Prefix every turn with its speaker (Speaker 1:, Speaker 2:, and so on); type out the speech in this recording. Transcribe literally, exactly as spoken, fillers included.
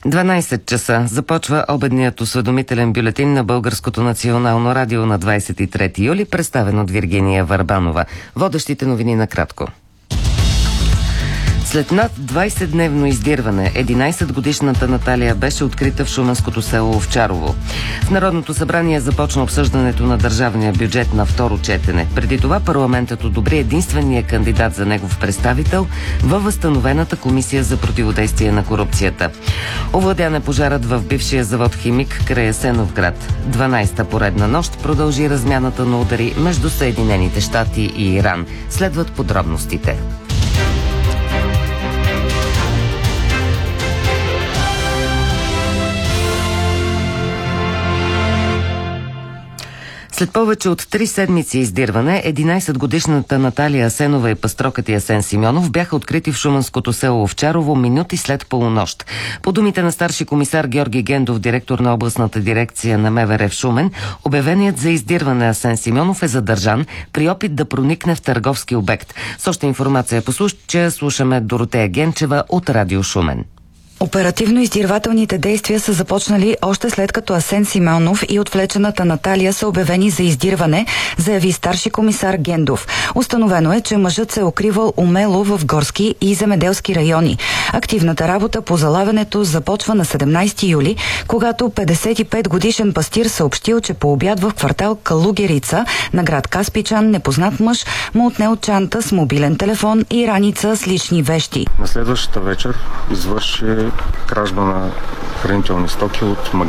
Speaker 1: дванайсет часа започва обедният осведомителен бюлетин на Българското национално радио на двадесет и трети юли, представен от Виргиния Върбанова. Водещите новини накратко. След над двайсетдневно издирване, единайсетгодишната Наталия беше открита в шуменското село Овчарово. В Народното събрание започна обсъждането на държавния бюджет на второ четене. Преди това парламентът одобри единствения кандидат за негов представител във възстановената комисия за противодействие на корупцията. Овладян е пожарът в бившия завод Химик край Асеновград. дванайсета поредна нощ продължи размяната на удари между Съединените щати и Иран. Следват подробностите. След повече от три седмици издирване, единайсетгодишната Наталия Асенова и пастрокът й Асен Симеонов бяха открити в шуменското село Овчарово минути след полунощ. По думите на старши комисар Георги Гендов, директор на областната дирекция на МВР в Шумен, обявеният за издирване Асен Симеонов е задържан при опит да проникне в търговски обект. С още информация по случая слушаме Доротея Генчева от Радио Шумен.
Speaker 2: Оперативно-издирвателните действия са започнали още след като Асен Симеонов и отвлечената Наталия са обявени за издирване, заяви старши комисар Гендов. Установено е, че мъжът се е укривал умело в горски и земеделски райони. Активната работа по залавянето започва на седемнайсети юли, когато петдесет и пет годишен пастир съобщил, че по обяд в квартал Калугерица на град Каспичан непознат мъж му отнел чанта с мобилен телефон и раница с лични вещи.
Speaker 3: На следващата вечер извърши кражба на хранителни стоки от магазин.